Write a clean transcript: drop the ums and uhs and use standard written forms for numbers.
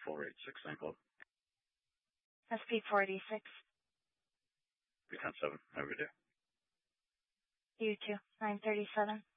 486 Club. SP 486. P10-7. Have a good day. You too. 937.